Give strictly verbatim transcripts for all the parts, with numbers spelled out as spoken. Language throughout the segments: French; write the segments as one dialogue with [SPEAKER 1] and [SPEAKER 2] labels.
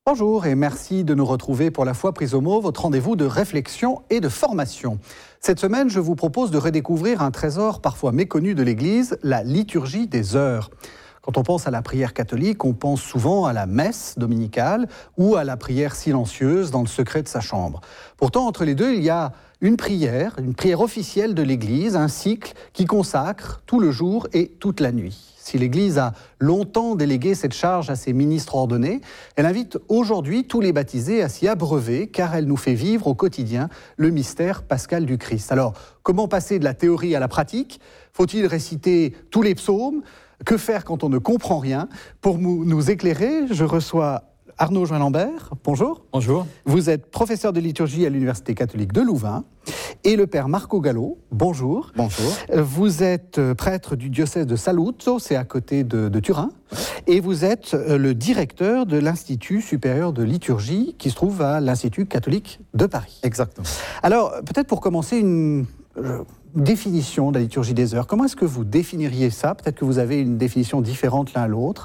[SPEAKER 1] Bonjour et merci de nous retrouver pour La Foi prise au mot, votre rendez-vous de réflexion et de formation. Cette semaine, je vous propose de redécouvrir un trésor parfois méconnu de l'Église, la liturgie des heures. Quand on pense à la prière catholique, on pense souvent à la messe dominicale ou à la prière silencieuse dans le secret de sa chambre. Pourtant, entre les deux, il y a une prière, une prière officielle de l'Église, un cycle qui consacre tout le jour et toute la nuit. Si l'Église a longtemps délégué cette charge à ses ministres ordonnés, elle invite aujourd'hui tous les baptisés à s'y abreuver car elle nous fait vivre au quotidien le mystère pascal du Christ. Alors, comment passer de la théorie à la pratique ? Faut-il réciter tous les psaumes ? Que faire quand on ne comprend rien ? Pour nous éclairer, je reçois Arnaud Join-Lambert. Bonjour.
[SPEAKER 2] Bonjour.
[SPEAKER 1] Vous êtes professeur de liturgie à l'Université catholique de Louvain. Et le père Marco Gallo. Bonjour.
[SPEAKER 2] Bonjour.
[SPEAKER 1] Vous êtes prêtre du diocèse de Saluzzo, c'est à côté de, de Turin. Et vous êtes le directeur de l'Institut supérieur de liturgie qui se trouve à l'Institut catholique de Paris.
[SPEAKER 2] Exactement.
[SPEAKER 1] Alors, peut-être pour commencer, une euh, définition de la liturgie des heures. Comment est-ce que vous définiriez ça ? Peut-être que vous avez une définition différente l'un à l'autre.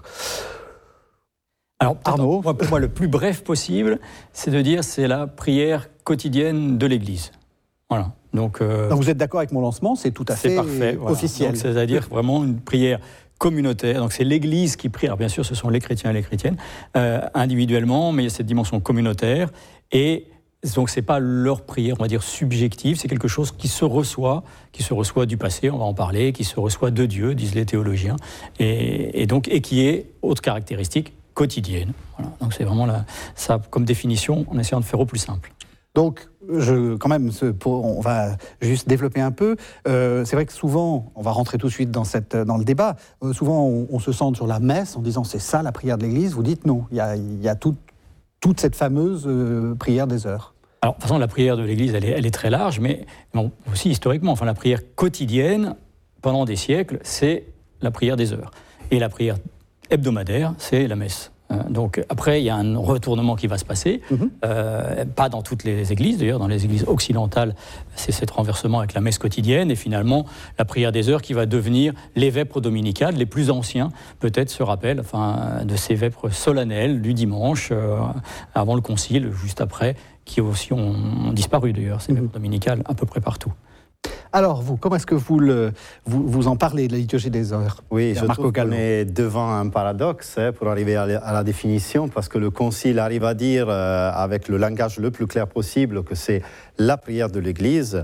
[SPEAKER 2] Alors, Arnaud, moi, pour moi, le plus bref possible, c'est de dire c'est la prière quotidienne de l'Église. Voilà. Donc, euh,
[SPEAKER 1] Donc vous êtes d'accord avec mon lancement, c'est tout à fait
[SPEAKER 2] parfait, voilà.
[SPEAKER 1] officiel.
[SPEAKER 2] Donc, c'est-à-dire vraiment une prière communautaire. Donc c'est l'Église qui prie. Alors bien sûr, ce sont les chrétiens et les chrétiennes euh, individuellement, mais il y a cette dimension communautaire. Et donc c'est pas leur prière, on va dire subjective. C'est quelque chose qui se reçoit, qui se reçoit du passé. On va en parler, qui se reçoit de Dieu, disent les théologiens, et, et donc et qui est autre caractéristique quotidienne. Voilà. Donc c'est vraiment la, ça comme définition, en essayant de faire au plus simple.
[SPEAKER 1] Donc, je, quand même, pour, on va juste développer un peu. Euh, c'est vrai que souvent, on va rentrer tout de suite dans, cette, dans le débat, euh, souvent on, on se centre sur la messe en disant c'est ça la prière de l'Église. Vous dites non, il y a, il y a tout, toute cette fameuse euh, prière des heures.
[SPEAKER 2] Alors, de toute façon, la prière de l'Église, elle est, elle est très large, mais bon, aussi historiquement, enfin, la prière quotidienne, pendant des siècles, c'est la prière des heures. Et la prière hebdomadaire, c'est la messe. Donc après, il y a un retournement qui va se passer, mmh. euh, pas dans toutes les églises, d'ailleurs, dans les églises occidentales, c'est cet renversement avec la messe quotidienne, et finalement, la prière des heures qui va devenir les vêpres dominicales. Les plus anciens, peut-être, se rappellent enfin, de ces vêpres solennelles du dimanche, euh, avant le concile, juste après, qui aussi ont, ont disparu, d'ailleurs, ces mmh. vêpres dominicales, à peu près partout.
[SPEAKER 1] Alors, vous, comment est-ce que vous, le, vous, vous en parlez de la liturgie des heures ?
[SPEAKER 3] Oui, je trouve qu'on est devant un paradoxe hein, pour arriver à la, à la définition, parce que le Concile arrive à dire, euh, avec le langage le plus clair possible, que c'est la prière de l'Église.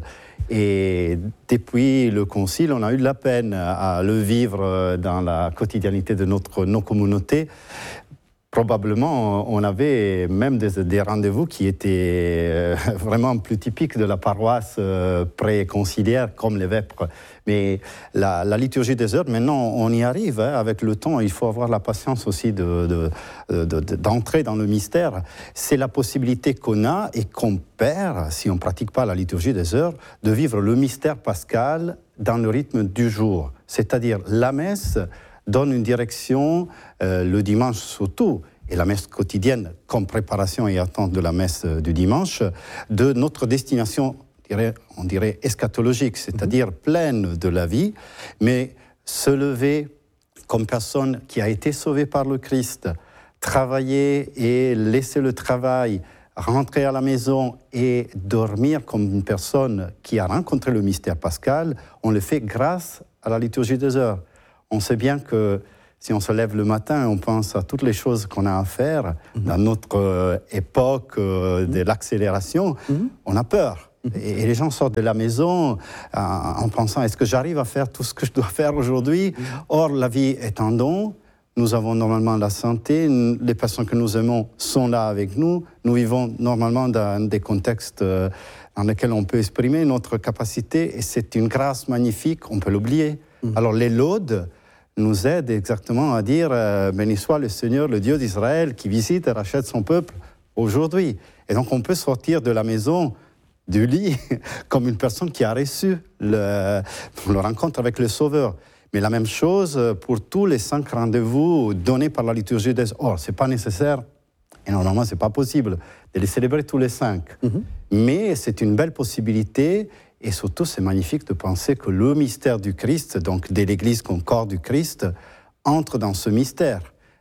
[SPEAKER 3] Et depuis le Concile, on a eu de la peine à le vivre dans la quotidiennité de notre, nos communautés. Probablement, on avait même des, des rendez-vous qui étaient euh, vraiment plus typiques de la paroisse euh, pré-conciliaire, comme les vêpres. Mais la, la liturgie des heures, maintenant, on y arrive hein, avec le temps. Il faut avoir la patience aussi de, de, de, de, d'entrer dans le mystère. C'est la possibilité qu'on a et qu'on perd, si on ne pratique pas la liturgie des heures, de vivre le mystère pascal dans le rythme du jour. C'est-à-dire la messe donne une direction, euh, le dimanche surtout, et la messe quotidienne comme préparation et attente de la messe du dimanche, de notre destination, on dirait eschatologique, c'est-à-dire mmh. pleine de la vie, mais se lever comme personne qui a été sauvée par le Christ, travailler et laisser le travail, rentrer à la maison et dormir comme une personne qui a rencontré le mystère pascal, on le fait grâce à la liturgie des heures. On sait bien que si on se lève le matin, on pense à toutes les choses qu'on a à faire mmh. dans notre euh, époque euh, de l'accélération, mmh. on a peur. Mmh. Et, et les gens sortent de la maison euh, en pensant, est-ce que j'arrive à faire tout ce que je dois faire aujourd'hui ? mmh. Or, la vie est un don. Nous avons normalement la santé. Les personnes que nous aimons sont là avec nous. Nous vivons normalement dans des contextes euh, dans lesquels on peut exprimer notre capacité. Et c'est une grâce magnifique, on peut l'oublier. Mmh. Alors, les laudes nous aide exactement à dire euh, « Béni soit le Seigneur, le Dieu d'Israël, qui visite et rachète son peuple aujourd'hui ». Et donc, on peut sortir de la maison, du lit, comme une personne qui a reçu le, le rencontre avec le Sauveur. Mais la même chose pour tous les cinq rendez-vous donnés par la liturgie des... Or, ce n'est pas nécessaire, et normalement, ce n'est pas possible, de les célébrer tous les cinq. Mm-hmm. Mais c'est une belle possibilité. Et surtout, c'est magnifique de penser que le mystère du Christ, donc de l'Église comme corps du Christ, entre dans ce mystère.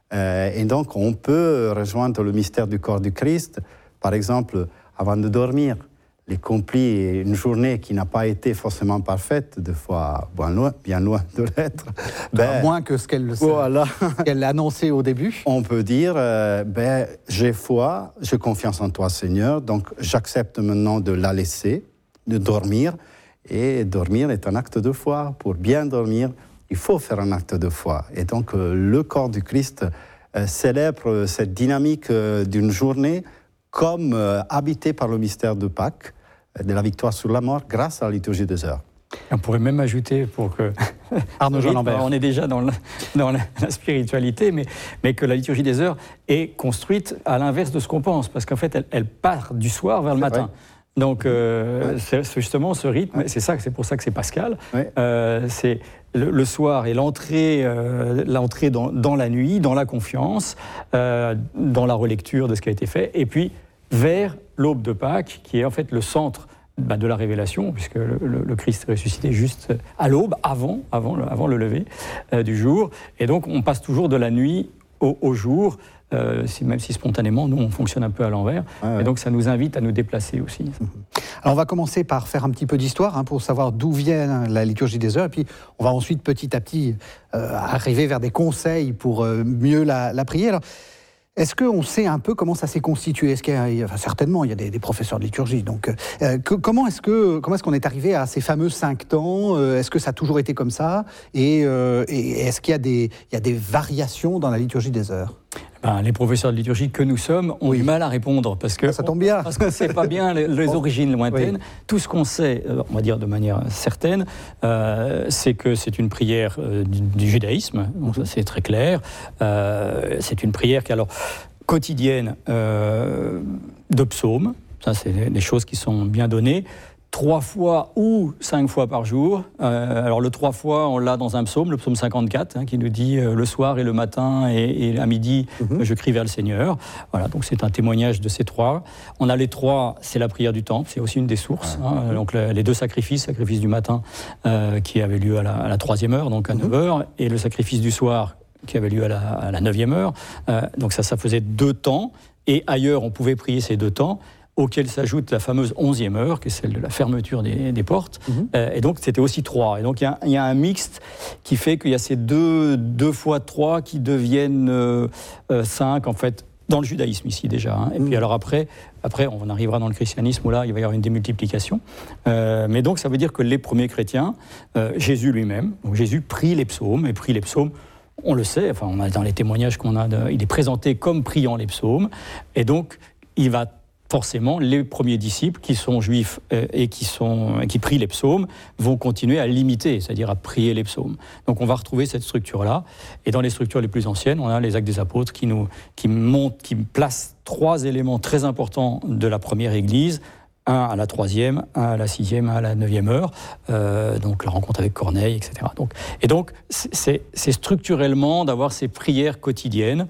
[SPEAKER 3] Euh, et donc, on peut rejoindre le mystère du corps du Christ, par exemple, avant de dormir. Les complis, une journée qui n'a pas été forcément parfaite, des fois bien loin, bien loin de l'être.
[SPEAKER 1] Ben, moins que ce qu'elle,
[SPEAKER 3] voilà.
[SPEAKER 1] qu'elle annonçait au début.
[SPEAKER 3] On peut dire, euh, ben, j'ai foi, j'ai confiance en toi Seigneur, donc j'accepte maintenant de la laisser, de dormir. Et dormir est un acte de foi. Pour bien dormir, il faut faire un acte de foi. Et donc euh, le corps du Christ euh, célèbre cette dynamique euh, d'une journée comme euh, habité par le mystère de Pâques, de la victoire sur la mort grâce à la liturgie des heures.
[SPEAKER 2] On pourrait même ajouter, pour que
[SPEAKER 1] Arnaud Jean Lambert,
[SPEAKER 2] on est déjà dans, le, dans la, la spiritualité, mais, mais que la liturgie des heures est construite à l'inverse de ce qu'on pense, parce qu'en fait, elle, elle part du soir vers le matin.
[SPEAKER 3] Vrai.
[SPEAKER 2] Donc, euh,
[SPEAKER 3] ouais.
[SPEAKER 2] c'est justement ce rythme, ouais. c'est ça, c'est pour ça que c'est Pascal.
[SPEAKER 3] Ouais.
[SPEAKER 2] Euh, c'est le, le soir et l'entrée, euh, l'entrée dans, dans la nuit, dans la confiance, euh, dans la relecture de ce qui a été fait, et puis vers l'aube de Pâques, qui est en fait le centre bah, de la révélation, puisque le, le, le Christ est ressuscité juste à l'aube, avant, avant, le, avant le lever euh, du jour. Et donc, on passe toujours de la nuit au, au jour, euh, si, même si spontanément, nous, on fonctionne un peu à l'envers. Ah ouais. Et donc, ça nous invite à nous déplacer aussi.
[SPEAKER 1] Alors, on va commencer par faire un petit peu d'histoire hein, pour savoir d'où vient la liturgie des heures. Et puis, on va ensuite, petit à petit, euh, arriver vers des conseils pour euh, mieux la, la prier. Alors, est-ce qu'on sait un peu comment ça s'est constitué? Est-ce qu'il y a, enfin, certainement, il y a des, des professeurs de liturgie. Donc, euh, que, comment est-ce que comment est-ce qu'on est arrivé à ces fameux cinq temps? euh, Est-ce que ça a toujours été comme ça? Et, euh, et est-ce qu'il y a des il y a des variations dans la liturgie des heures?
[SPEAKER 2] Ben, les professeurs de liturgie que nous sommes ont oui. du mal à répondre parce que
[SPEAKER 1] ça tombe bien.
[SPEAKER 2] On, parce qu'on ne sait pas bien les, les origines lointaines. Oui. Tout ce qu'on sait, on va dire de manière certaine, euh, c'est que c'est une prière euh, du, du judaïsme. Donc ça c'est très clair. Euh, c'est une prière qui alors quotidienne euh, de psaumes. Ça c'est des choses qui sont bien données. Trois fois ou cinq fois par jour. Euh, alors le trois fois, on l'a dans un psaume, le psaume cinquante-quatre, hein, qui nous dit euh, le soir et le matin et, et à midi, mm-hmm. je crie vers le Seigneur. Voilà, donc c'est un témoignage de ces trois. On a les trois, c'est la prière du temple, c'est aussi une des sources. Ah, hein, mm-hmm. Donc le, les deux sacrifices, sacrifice du matin euh, qui avait lieu à la, à la troisième heure, donc à mm-hmm. neuf heures, et le sacrifice du soir qui avait lieu à la, à la neuvième heure. Euh, donc ça, ça faisait deux temps. Et ailleurs, on pouvait prier ces deux temps, auquel s'ajoute la fameuse onzième heure, qui est celle de la fermeture des, des portes. Mmh. Euh, et donc, c'était aussi trois. Et donc, il y, y a un mixte qui fait qu'il y a ces deux, deux fois trois qui deviennent euh, euh, cinq, en fait, dans le judaïsme ici déjà. Hein. Et mmh. puis alors après, après, on arrivera dans le christianisme où là, il va y avoir une démultiplication. Euh, mais donc, ça veut dire que les premiers chrétiens, euh, Jésus lui-même, donc Jésus prie les psaumes, et prie les psaumes, on le sait, enfin, on a dans les témoignages qu'on a, de, il est présenté comme priant les psaumes. Et donc, il va forcément, les premiers disciples qui sont juifs euh, et qui, sont, qui prient les psaumes vont continuer à l'imiter, c'est-à-dire à prier les psaumes. Donc on va retrouver cette structure-là. Et dans les structures les plus anciennes, on a les Actes des Apôtres qui, nous, qui, montent, qui placent trois éléments très importants de la première Église, un à la troisième, un à la sixième, un à la neuvième heure, euh, donc la rencontre avec Corneille, et cetera. Donc, et donc, c'est, c'est structurellement d'avoir ces prières quotidiennes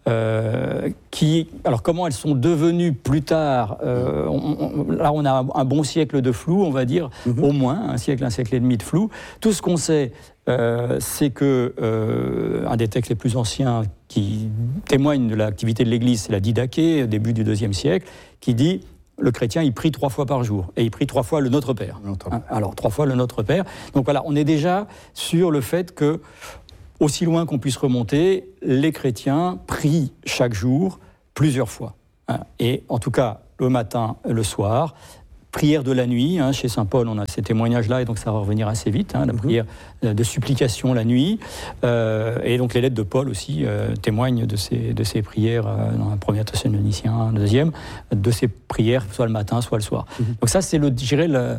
[SPEAKER 2] euh, qui, alors comment elles sont devenues plus tard, euh, on, on, là on a un bon siècle de flou, on va dire, mm-hmm. au moins, un siècle, un siècle et demi de flou. Tout ce qu'on sait, euh, c'est que euh, un des textes les plus anciens qui témoigne de l'activité de l'Église, c'est la Didaché, début du deuxième siècle, qui dit le chrétien, il prie trois fois par jour. Et il prie trois fois le Notre Père. Notre... Alors, trois fois le Notre Père. Donc voilà, on est déjà sur le fait que, aussi loin qu'on puisse remonter, les chrétiens prient chaque jour plusieurs fois. Et en tout cas, le matin, le soir. Prière de la nuit, hein, chez saint Paul, on a ces témoignages-là, et donc ça va revenir assez vite, hein, la prière de supplication la nuit. Euh, et donc les lettres de Paul aussi euh, témoignent de ces, de ces prières, euh, dans un premier Thessalonicien, un deuxième, de ces prières, soit le matin, soit le soir. Mm-hmm. Donc ça, c'est, le, je dirais, le,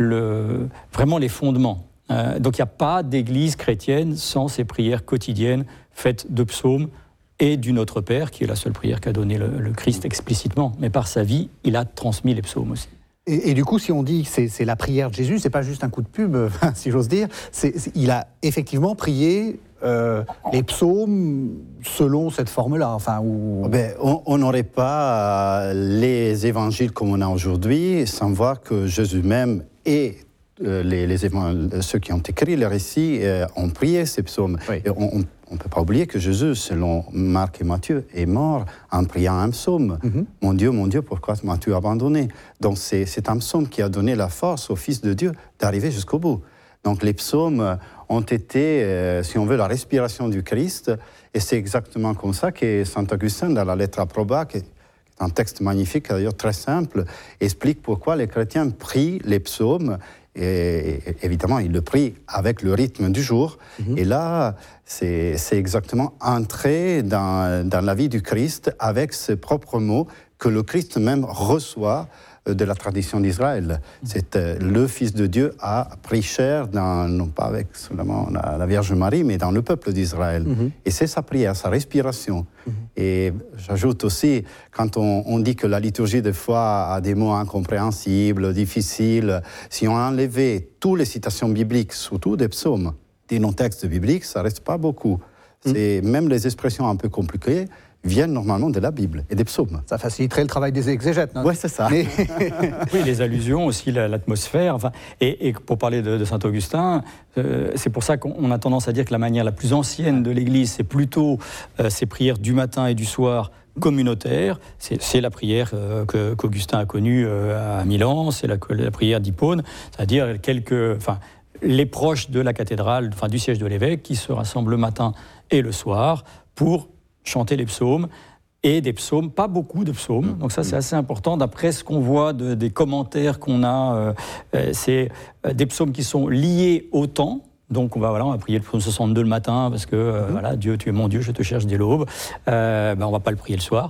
[SPEAKER 2] le, vraiment les fondements. Euh, donc il n'y a pas d'église chrétienne sans ces prières quotidiennes faites de psaumes et du Notre Père, qui est la seule prière qu'a donnée le, le Christ explicitement. Mais par sa vie, il a transmis les psaumes aussi.
[SPEAKER 1] Et, et du coup, si on dit que c'est, c'est la prière de Jésus, c'est pas juste un coup de pub, si j'ose dire. C'est, c'est, il a effectivement prié euh, les psaumes selon cette forme-là. Enfin, où...
[SPEAKER 3] ben, on n'aurait pas les évangiles comme on a aujourd'hui sans voir que Jésus même est euh, les, les, ceux qui ont écrit les récits euh, ont prié ces psaumes. Oui. Et on ne peut pas oublier que Jésus, selon Marc et Matthieu, est mort en priant un psaume. Mm-hmm. Mon Dieu, mon Dieu, pourquoi m'as-tu abandonné? Donc c'est, c'est un psaume qui a donné la force au Fils de Dieu d'arriver jusqu'au bout. Donc les psaumes ont été, euh, si on veut, la respiration du Christ. Et c'est exactement comme ça que saint Augustin, dans la lettre à Proba, qui est un texte magnifique, d'ailleurs très simple, explique pourquoi les chrétiens prient les psaumes. Et évidemment, ils le prient avec le rythme du jour. Mm-hmm. Et là, c'est, c'est exactement entrer dans, dans la vie du Christ avec ses propres mots que le Christ même reçoit de la tradition d'Israël. C'est euh, le Fils de Dieu a pris chair, dans, non pas avec seulement la, la Vierge Marie, mais dans le peuple d'Israël. Mm-hmm. Et c'est sa prière, sa respiration. Mm-hmm. Et j'ajoute aussi, quand on, on dit que la liturgie, des fois, a des mots incompréhensibles, difficiles, si on enlevait toutes les citations bibliques, surtout des psaumes, des non-textes bibliques, ça ne reste pas beaucoup. Mm-hmm. C'est, même les expressions un peu compliquées viennent normalement de la Bible et des psaumes.
[SPEAKER 1] Ça faciliterait le travail des exégètes.
[SPEAKER 3] Oui, c'est ça.
[SPEAKER 2] Mais... oui, les allusions, aussi l'atmosphère. Enfin, et, et pour parler de, de saint Augustin, euh, c'est pour ça qu'on a tendance à dire que la manière la plus ancienne de l'Église, c'est plutôt euh, ces prières du matin et du soir communautaires. C'est, c'est la prière euh, que, qu'Augustin a connue euh, à Milan, c'est la, la prière d'Hippone, c'est-à-dire quelques... Enfin, les proches de la cathédrale, enfin du siège de l'évêque, qui se rassemblent le matin et le soir pour chanter les psaumes, et des psaumes, pas beaucoup de psaumes, donc ça c'est assez important, d'après ce qu'on voit de, des commentaires qu'on a, euh, c'est des psaumes qui sont liés au temps, donc on va, voilà, on va prier le psaume soixante-deux le matin, parce que euh, mmh. voilà, Dieu, tu es mon Dieu, je te cherche dès l'aube, euh, ben, on va pas le prier le soir,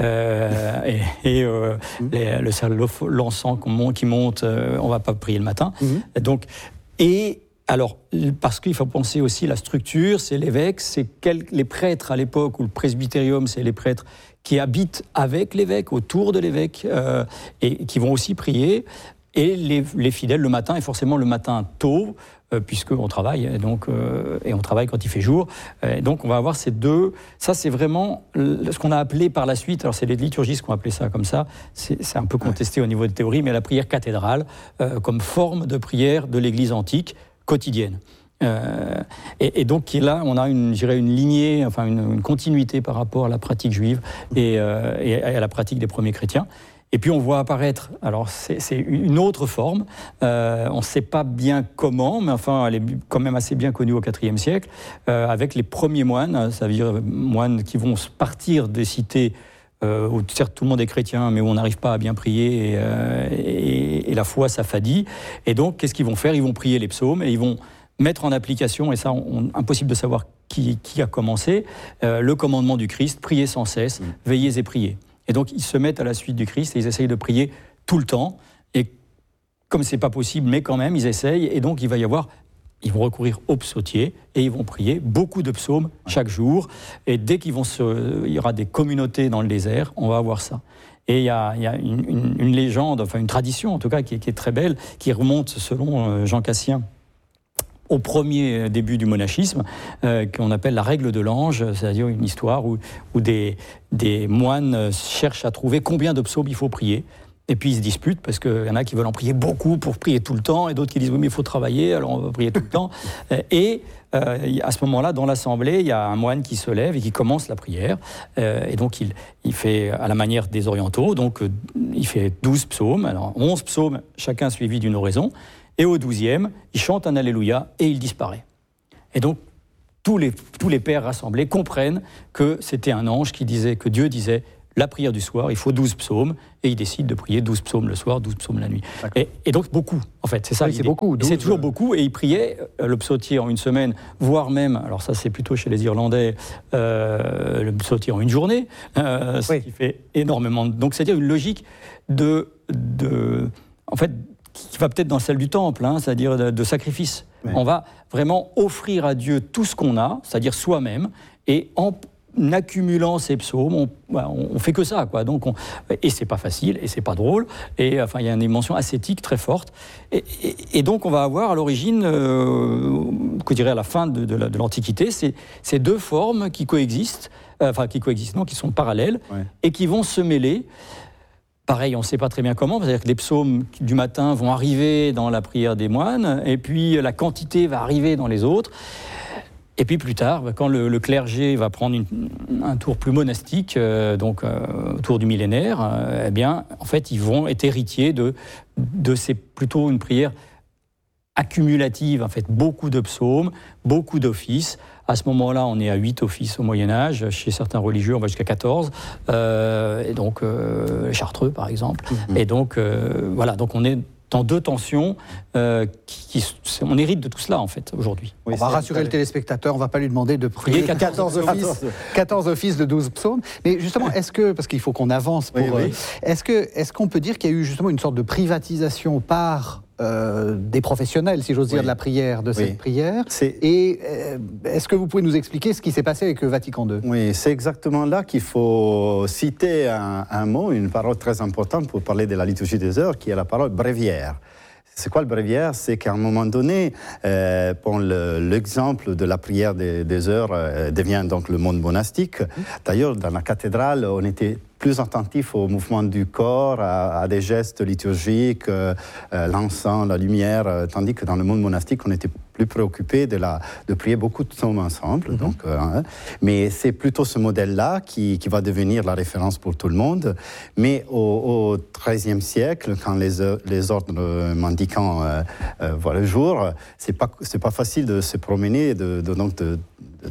[SPEAKER 2] euh, et, et euh, mmh. les, le, l'encens qui monte, euh, on va pas prier le matin, mmh. donc, et alors, parce qu'il faut penser aussi la structure, c'est l'évêque, c'est quel, les prêtres à l'époque, ou le presbytérium, c'est les prêtres qui habitent avec l'évêque, autour de l'évêque, euh, et qui vont aussi prier, et les, les fidèles le matin, et forcément le matin tôt, euh, puisqu'on travaille, et, donc, euh, et on travaille quand il fait jour. Euh, donc on va avoir ces deux, ça c'est vraiment ce qu'on a appelé par la suite, alors c'est les liturgistes qui ont appelé ça comme ça, c'est, c'est un peu contesté au niveau de théorie, mais la prière cathédrale, euh, comme forme de prière de l'Église antique, quotidienne. Euh, et, et donc là, on a une, je dirais une lignée, enfin une, une continuité par rapport à la pratique juive et, euh, et à la pratique des premiers chrétiens. Et puis on voit apparaître, alors c'est, c'est une autre forme, euh, on ne sait pas bien comment, mais enfin elle est quand même assez bien connue au quatrième siècle, euh, avec les premiers moines, ça veut dire moines qui vont partir des cités Euh, où certes tout le monde est chrétien, mais où on n'arrive pas à bien prier et, euh, et, et la foi s'affadit. Et donc, qu'est-ce qu'ils vont faire? Ils vont prier les psaumes et ils vont mettre en application, et ça, on, impossible de savoir qui, qui a commencé, euh, le commandement du Christ, priez sans cesse, mmh. veillez et priez. Et donc, ils se mettent à la suite du Christ et ils essayent de prier tout le temps. Et comme c'est pas possible, mais quand même, ils essayent. Et donc, il va y avoir... Ils vont recourir aux psautiers et ils vont prier beaucoup de psaumes chaque jour. Et dès qu'il y aura des communautés dans le désert, on va avoir ça. Et il y a, il y a une, une, une légende, enfin une tradition en tout cas, qui est, qui est très belle, qui remonte selon Jean Cassien au premier début du monachisme, euh, qu'on appelle la règle de l'ange, c'est-à-dire une histoire où, où des, des moines cherchent à trouver combien de psaumes il faut prier. Et puis ils se disputent parce qu'il y en a qui veulent en prier beaucoup pour prier tout le temps, et d'autres qui disent oui mais il faut travailler, alors on va prier tout le temps. Et euh, à ce moment-là, dans l'assemblée, il y a un moine qui se lève et qui commence la prière. Euh, et donc il, il fait à la manière des orientaux, donc euh, il fait douze psaumes, alors onze psaumes, chacun suivi d'une oraison. Et au douzième, il chante un Alléluia et il disparaît. Et donc tous les, tous les pères rassemblés comprennent que c'était un ange qui disait, que Dieu disait, la prière du soir, il faut douze psaumes, et ils décident de prier douze psaumes le soir, douze psaumes la nuit. Et, et donc beaucoup, en fait, c'est ça
[SPEAKER 1] oui,
[SPEAKER 2] l'idée.
[SPEAKER 1] C'est beaucoup. douze,
[SPEAKER 2] et c'est toujours
[SPEAKER 1] euh...
[SPEAKER 2] beaucoup, et ils priaient le psautier en une semaine, voire même, alors ça c'est plutôt chez les Irlandais, euh, le psautier en une journée, euh, ce oui. qui fait énormément. Donc c'est-à-dire une logique de, de, en fait, qui va peut-être dans celle du temple, hein, c'est-à-dire de, de sacrifice. Oui. On va vraiment offrir à Dieu tout ce qu'on a, c'est-à-dire soi-même, et en en accumulant ces psaumes, on, on, on fait que ça, quoi. Donc on, et c'est pas facile, et c'est pas drôle, et enfin il y a une dimension ascétique très forte, et, et, et donc on va avoir à l'origine, euh, que dirais à la fin de, de, de l'Antiquité, ces, ces deux formes qui coexistent, euh, enfin qui coexistent, non, qui sont parallèles, ouais. et qui vont se mêler. pareil, on ne sait pas très bien comment, c'est-à-dire que les psaumes du matin vont arriver dans la prière des moines, et puis la quantité va arriver dans les autres. Et puis plus tard, quand le, le clergé va prendre une, un tour plus monastique, euh, donc euh, autour du millénaire, euh, eh bien, en fait, ils vont être héritiers de, de c'est plutôt une prière accumulative, en fait, beaucoup de psaumes, beaucoup d'offices. À ce moment-là, on est à huit offices au Moyen-Âge. Chez certains religieux, on va jusqu'à quatorze. Euh, et donc, euh, Chartreux, par exemple. Mmh. Et donc, euh, voilà, donc on est dans deux tensions. Euh, qui, qui, on hérite de tout cela, en fait, aujourd'hui.
[SPEAKER 1] Oui, on va rassurer le téléspectateur, on ne va pas lui demander de prier quatorze offices, quatorze offices de douze psaumes. Mais justement, est-ce que, parce qu'il faut qu'on avance pour... Oui, oui. Euh, est-ce que, est-ce qu'on peut dire qu'il y a eu justement une sorte de privatisation par... Euh, des professionnels, si j'ose dire, oui. de la prière, de cette oui. prière. C'est... Et euh, est-ce que vous pouvez nous expliquer ce qui s'est passé avec le Vatican deux ?
[SPEAKER 3] Oui, c'est exactement là qu'il faut citer un, un mot, une parole très importante pour parler de la liturgie des heures, qui est la parole bréviaire. C'est quoi le bréviaire ? C'est qu'à un moment donné, euh, bon, le, l'exemple de la prière des, des heures euh, devient donc le monde monastique. D'ailleurs, dans la cathédrale, on était plus attentif au mouvement du corps, à, à des gestes liturgiques, euh, euh, l'encens, la lumière, euh, tandis que dans le monde monastique, on était plus préoccupé de, la, de prier beaucoup de psaumes ensemble. Mm-hmm. Donc, euh, hein, mais c'est plutôt ce modèle-là qui, qui va devenir la référence pour tout le monde. Mais au treizième siècle, quand les, les ordres mendicants euh, euh, voient le jour, c'est pas, c'est pas facile de se promener, de, de, donc de, de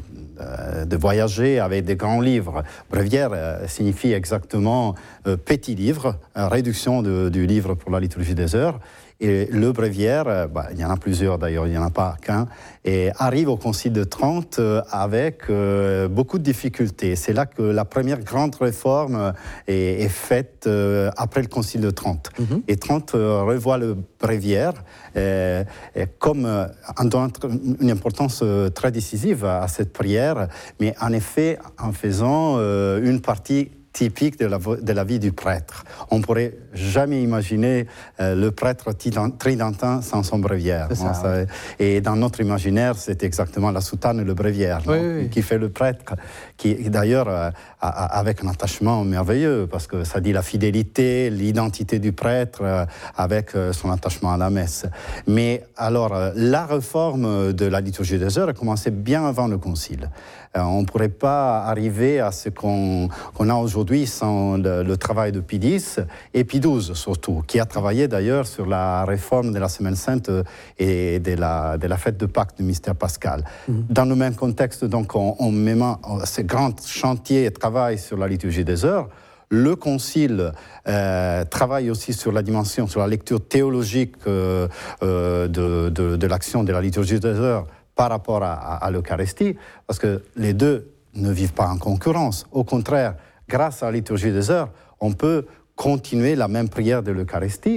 [SPEAKER 3] de voyager avec des grands livres. Bréviaire euh, signifie exactement euh, petit livre, euh, réduction de, du livre pour la liturgie des heures. Et le bréviaire, euh, bah, il y en a plusieurs d'ailleurs, il n'y en a pas qu'un, et arrive au Concile de Trente euh, avec euh, beaucoup de difficultés. C'est là que la première grande réforme est, est faite euh, après le Concile de Trente. Mm-hmm. Et Trente euh, revoit le bréviaire euh, comme euh, en donnant une importance euh, très décisive à, à cette prière, mais en effet en faisant euh, une partie typique de la, de la vie du prêtre. On ne pourrait jamais imaginer euh, le prêtre tridentin sans son bréviaire. Ça, hein, ça, oui. Et dans notre imaginaire, c'est exactement la soutane et le bréviaire oui, oui. qui fait le prêtre, qui d'ailleurs euh, a, a, avec un attachement merveilleux, parce que ça dit la fidélité, l'identité du prêtre euh, avec euh, son attachement à la messe. Mais alors, euh, la réforme de la liturgie des heures a commencé bien avant le Concile. Euh, on ne pourrait pas arriver à ce qu'on, qu'on a aujourd'hui sans le, le travail de Pie X et Pie douze surtout, qui a travaillé d'ailleurs sur la réforme de la Semaine Sainte et de la, de la fête de Pâques du mystère pascal. Mmh. Dans le même contexte, donc, on, on met ce grand chantier et travail sur la liturgie des heures. Le Concile euh, travaille aussi sur la dimension, sur la lecture théologique euh, euh, de, de, de l'action de la liturgie des heures par rapport à, à, à l'Eucharistie, parce que les deux ne vivent pas en concurrence. Au contraire, grâce à la liturgie des heures, on peut continuer la même prière de l'Eucharistie.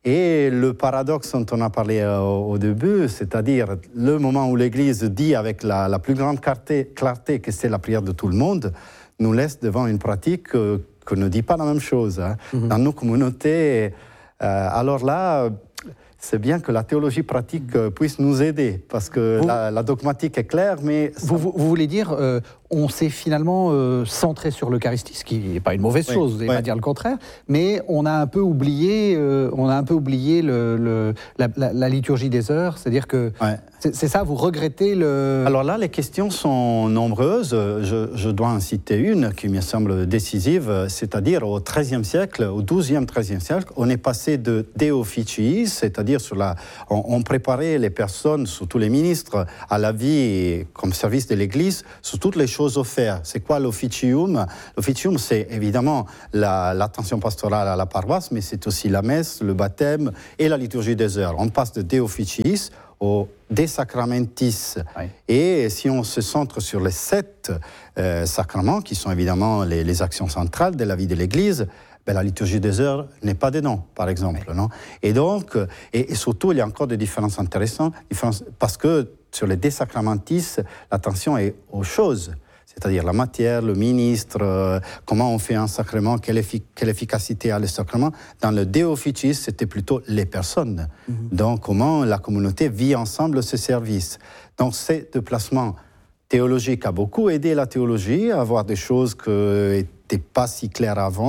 [SPEAKER 3] Et le paradoxe dont on a parlé au, au début, c'est-à-dire le moment où l'Église dit avec la, la plus grande clarté, clarté que c'est la prière de tout le monde, nous laisse devant une pratique euh, qui ne dit pas la même chose. Hein. Mm-hmm. Dans nos communautés, euh, alors là, c'est bien que la théologie pratique euh, puisse nous aider, parce que vous, la, la dogmatique est claire, mais... Ça... Vous,
[SPEAKER 1] vous, vous voulez dire, euh, on s'est finalement euh, centré sur l'Eucharistie, ce qui n'est pas une mauvaise oui, chose, vous n'allez oui. pas dire le contraire, mais on a un peu oublié, euh, on a un peu oublié le, le, la, la, la liturgie des heures, c'est-à-dire que... Oui. C'est, c'est ça, vous regrettez le...
[SPEAKER 3] Alors là, les questions sont nombreuses. Je, je dois en citer une qui me semble décisive, c'est-à-dire au treizième siècle, au douzième, treizième siècle, on est passé de de officiis, c'est-à-dire sur la, on, on préparait les personnes, surtout les ministres, à la vie comme service de l'Église, sur toutes les choses offertes. C'est quoi l'officium ? L'officium, c'est évidemment la, l'attention pastorale à la paroisse, mais c'est aussi la messe, le baptême et la liturgie des heures. On passe de de officiis au de sacramentis. Oui. Et si on se centre sur les sept euh, sacrements, qui sont évidemment les, les actions centrales de la vie de l'Église, ben, la liturgie des heures n'est pas dedans, par exemple. Oui. Non et donc, et, et surtout, il y a encore des différences intéressantes, parce que sur les de sacramentis, l'attention est aux choses. C'est-à-dire la matière, le ministre, euh, comment on fait un sacrement, quelle, effi- quelle efficacité a le sacrement. Dans le de officiis, c'était plutôt les personnes. Mm-hmm. Donc, comment la communauté vit ensemble ce service. Donc, ce déplacement théologique a beaucoup aidé la théologie à voir des choses qui n'étaient pas si claires avant,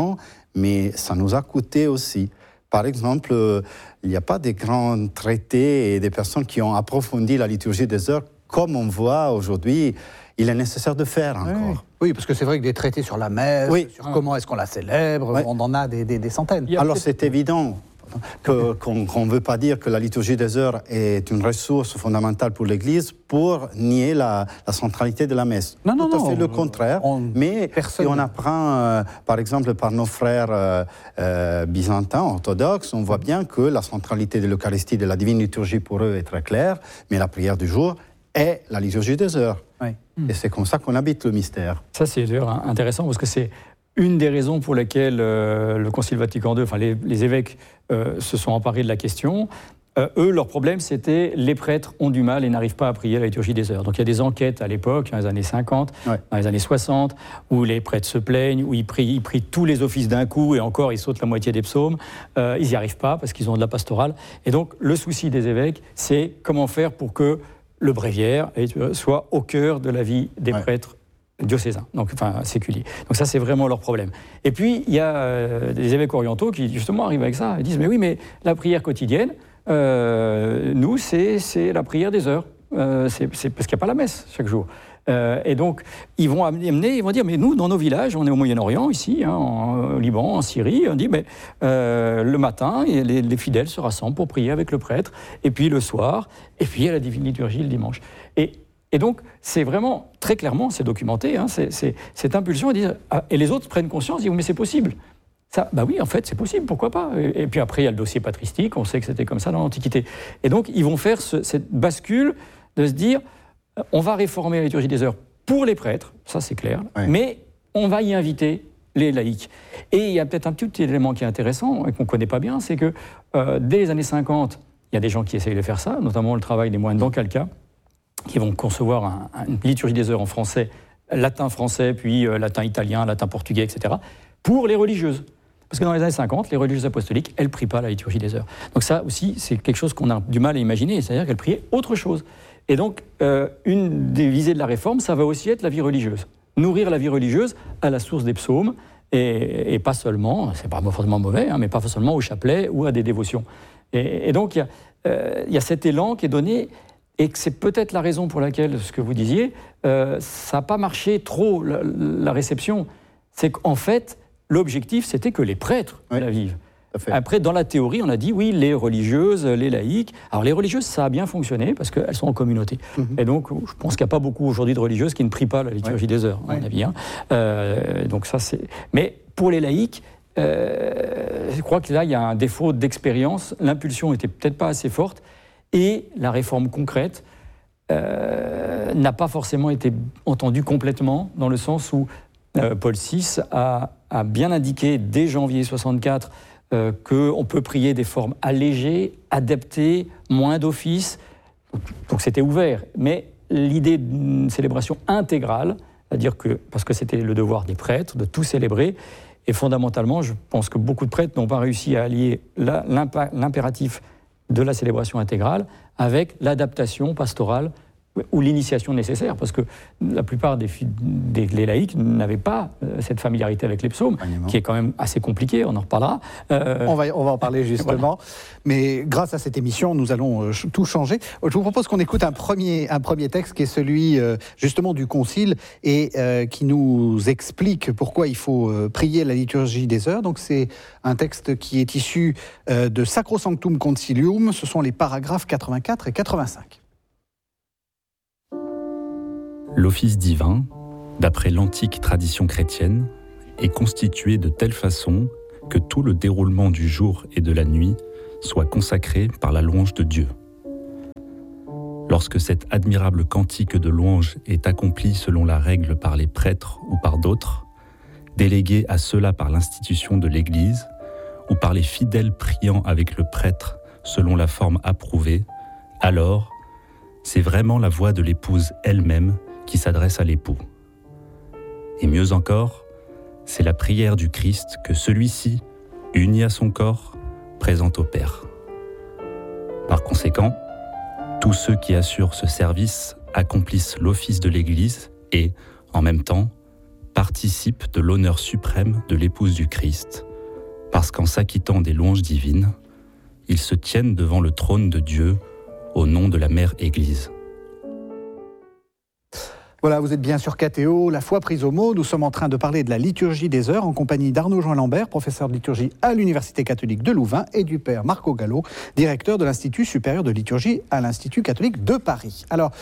[SPEAKER 3] mais ça nous a coûté aussi. Par exemple, euh, il n'y a pas de grands traités et des personnes qui ont approfondi la liturgie des heures comme on voit aujourd'hui. Il est nécessaire de faire encore.
[SPEAKER 1] Oui, oui, parce que c'est vrai que des traités sur la messe, oui. sur ah. comment est-ce qu'on la célèbre, oui. on en a des, des, des centaines.
[SPEAKER 3] Alors c'est évident que, qu'on ne veut pas dire que la liturgie des heures est une ressource fondamentale pour l'Église pour nier la, la centralité de la messe.
[SPEAKER 1] Non, non,
[SPEAKER 3] Tout
[SPEAKER 1] non.
[SPEAKER 3] à fait le contraire.
[SPEAKER 1] On,
[SPEAKER 3] mais
[SPEAKER 1] personne...
[SPEAKER 3] on apprend, euh, par exemple, par nos frères euh, euh, byzantins, orthodoxes, on voit bien que la centralité de l'Eucharistie, de la divine liturgie pour eux est très claire, mais la prière du jour est la liturgie des heures.
[SPEAKER 1] Oui.
[SPEAKER 3] Et c'est comme ça qu'on habite le mystère.
[SPEAKER 2] Ça, c'est d'ailleurs intéressant parce que c'est une des raisons pour lesquelles euh, le Concile Vatican deux, enfin les, les évêques euh, se sont emparés de la question. Euh, eux, leur problème, c'était les prêtres ont du mal et n'arrivent pas à prier la liturgie des heures. Donc il y a des enquêtes à l'époque, dans les années cinquante, ouais. dans les années soixante, où les prêtres se plaignent, où ils prient, ils prient tous les offices d'un coup et encore ils sautent la moitié des psaumes. Euh, ils n'y arrivent pas parce qu'ils ont de la pastorale. Et donc le souci des évêques, c'est comment faire pour que le bréviaire soit au cœur de la vie des ouais. prêtres diocésains, donc enfin séculiers. Donc ça, c'est vraiment leur problème. Et puis, il y a euh, des évêques orientaux qui, justement, arrivent avec ça. Ils disent, mais oui, mais la prière quotidienne, euh, nous, c'est, c'est la prière des heures. Euh, c'est, c'est parce qu'il n'y a pas la messe chaque jour. Euh, et donc, ils vont amener, ils vont dire, mais nous, dans nos villages, on est au Moyen-Orient, ici, hein, en, au Liban, en Syrie, on dit, mais euh, le matin, les, les fidèles se rassemblent pour prier avec le prêtre, et puis le soir, et puis il y a la divine liturgie le dimanche. Et, et donc, c'est vraiment, très clairement, c'est documenté, hein, c'est, c'est, cette impulsion à dire, ah, et les autres prennent conscience, ils disent, mais c'est possible. Ça, bah oui, en fait, c'est possible, pourquoi pas. Et, et puis après, il y a le dossier patristique, on sait que c'était comme ça dans l'Antiquité. Et donc, ils vont faire ce, cette bascule de se dire, on va réformer la liturgie des heures pour les prêtres, ça c'est clair, oui. mais on va y inviter les laïcs. Et il y a peut-être un petit élément qui est intéressant et qu'on ne connaît pas bien, c'est que euh, dès les années cinquante, il y a des gens qui essayent de faire ça, notamment le travail des moines d'Ancalca, qui vont concevoir un, une liturgie des heures en français, latin-français, puis euh, latin-italien, latin-portugais, et cetera, pour les religieuses. Parce que dans les années cinquante, les religieuses apostoliques, elles ne prient pas la liturgie des heures. Donc ça aussi, c'est quelque chose qu'on a du mal à imaginer, c'est-à-dire qu'elles priaient autre chose. Et donc, euh, une des visées de la réforme, ça va aussi être la vie religieuse. Nourrir la vie religieuse à la source des psaumes, et, et pas seulement, c'est pas forcément mauvais, hein, mais pas seulement au chapelet ou à des dévotions. Et, et donc, il y, euh, y a cet élan qui est donné, et que c'est peut-être la raison pour laquelle, ce que vous disiez, euh, ça n'a pas marché trop, la, la réception. C'est qu'en fait, l'objectif, c'était que les prêtres oui. la vivent. Après, dans la théorie, on a dit, oui, les religieuses, les laïcs. Alors, les religieuses, ça a bien fonctionné parce qu'elles sont en communauté. Mm-hmm. Et donc, je pense qu'il n'y a pas beaucoup aujourd'hui de religieuses qui ne prient pas la liturgie ouais. des heures, à mon ouais. avis. Hein. Euh, donc ça, c'est... Mais pour les laïcs, euh, je crois que là, il y a un défaut d'expérience. L'impulsion n'était peut-être pas assez forte. Et la réforme concrète euh, n'a pas forcément été entendue complètement, dans le sens où euh, Paul six a, a bien indiqué, dès janvier soixante-quatre, Euh, qu'on peut prier des formes allégées, adaptées, moins d'office. Donc c'était ouvert. Mais l'idée d'une célébration intégrale, c'est-à-dire que, parce que c'était le devoir des prêtres de tout célébrer, et fondamentalement, je pense que beaucoup de prêtres n'ont pas réussi à allier la, l'impératif de la célébration intégrale avec l'adaptation pastorale ou l'initiation nécessaire, parce que la plupart des, des les laïcs n'avaient pas euh, cette familiarité avec les psaumes, Animement. qui est quand même assez compliqué, on en reparlera. Euh...
[SPEAKER 1] On, va, on va en parler justement, voilà. Mais grâce à cette émission, nous allons euh, tout changer. Je vous propose qu'on écoute un premier, un premier texte qui est celui euh, justement du Concile et euh, qui nous explique pourquoi il faut euh, prier la liturgie des heures. Donc c'est un texte qui est issu euh, de Sacrosanctum Concilium, ce sont les paragraphes quatre-vingt-quatre et quatre-vingt-cinq.
[SPEAKER 4] L'office divin, d'après l'antique tradition chrétienne, est constitué de telle façon que tout le déroulement du jour et de la nuit soit consacré par la louange de Dieu. Lorsque cet admirable cantique de louange est accompli selon la règle par les prêtres ou par d'autres, délégués à cela par l'institution de l'Église, ou par les fidèles priant avec le prêtre selon la forme approuvée, alors c'est vraiment la voix de l'épouse elle-même qui s'adresse à l'époux. Et mieux encore, c'est la prière du Christ que celui-ci, uni à son corps, présente au Père. Par conséquent, tous ceux qui assurent ce service accomplissent l'office de l'Église et, en même temps, participent de l'honneur suprême de l'épouse du Christ, parce qu'en s'acquittant des louanges divines, ils se tiennent devant le trône de Dieu au nom de la Mère Église.
[SPEAKER 1] Voilà, vous êtes bien sur K T O, la foi prise au mot. Nous sommes en train de parler de la liturgie des heures en compagnie d'Arnaud-Jean Lambert, professeur de liturgie à l'Université catholique de Louvain, et du père Marco Gallo, directeur de l'Institut supérieur de liturgie à l'Institut catholique de Paris. Alors,